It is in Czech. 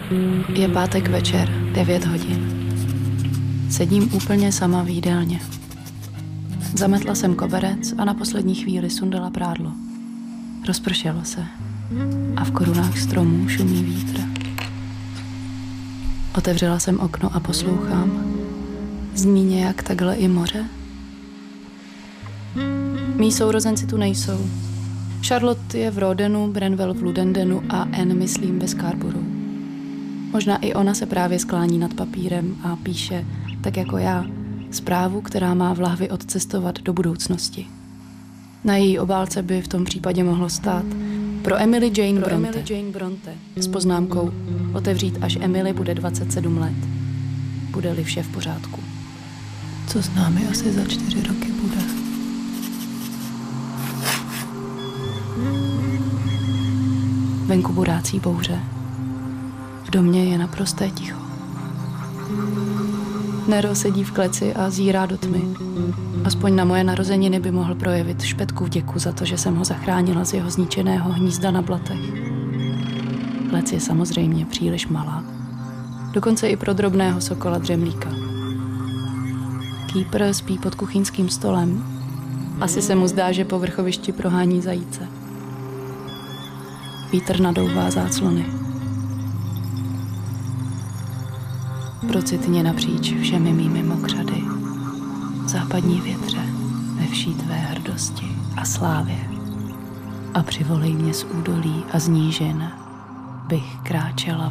Je pátek večer, 9 hodin. Sedím úplně sama v jídelně. Zametla jsem koberec a na poslední chvíli sundala prádlo. Rozpršelo se a v korunách stromů šumí vítr. Otevřela jsem okno a poslouchám. Zní nějak takhle i moře? Mí sourozenci tu nejsou. Charlotte je v Rodenu, Branwell v Ludendenu a Anne, myslím, ve Scarborougu. Možná i ona se právě sklání nad papírem a píše, tak jako já, zprávu, která má v lahvi odcestovat do budoucnosti. Na její obálce by v tom případě mohlo stát pro Emily Jane Bronte s poznámkou otevřít, až Emily bude 27 let. Bude-li vše v pořádku. Co s námi asi za 4 roky bude. Venku burácí bouře. V domě je naprosté ticho. Nero sedí v kleci a zírá do tmy. Aspoň na moje narozeniny by mohl projevit špetku vděku za to, že jsem ho zachránila z jeho zničeného hnízda na blatech. Klec je samozřejmě příliš malá. Dokonce i pro drobného sokola dřemlíka. Kýpr spí pod kuchyňským stolem. Asi se mu zdá, že po vrchovišti prohání zajíce. Vítr nadouvá záclony. Procitně napříč všemi mými mokřady. Západní větře ve vší tvé hrdosti a slávě. A přivolej mě z údolí a z nížin, bych kráčela